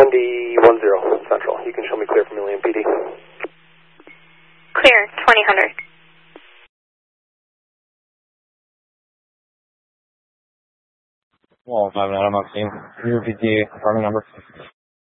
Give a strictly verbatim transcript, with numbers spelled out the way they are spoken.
Indy one zero Central. You can show me clear from Ilium P D. Clear, twenty hundred. Well, five nine, I'm on scene. Can you repeat the apartment number?